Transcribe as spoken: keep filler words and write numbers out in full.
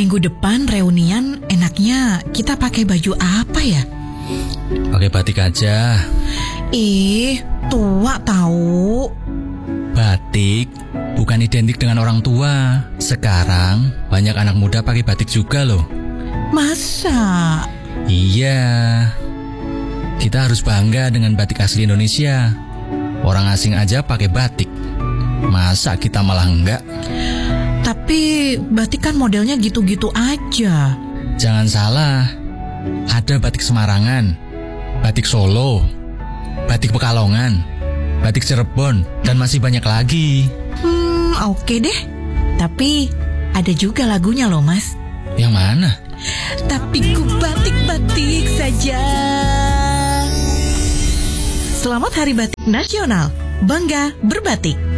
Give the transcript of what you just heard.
Minggu depan reunian, enaknya kita pakai baju apa ya? Pakai batik aja. Ih, tua tahu. Batik bukan identik dengan orang tua. Sekarang banyak anak muda pakai batik juga loh. Masa? Iya. Kita harus bangga dengan batik asli Indonesia. Orang asing aja pakai batik. Masa kita malah enggak? Tapi batik kan modelnya gitu-gitu aja. Jangan salah. Ada batik Semarangan, batik Solo, batik Pekalongan, batik Cirebon, dan masih banyak lagi. Hmm, oke deh. Tapi ada juga lagunya loh, Mas. Yang mana? Tapi ku batik-batik saja. Selamat Hari Batik Nasional. Bangga berbatik.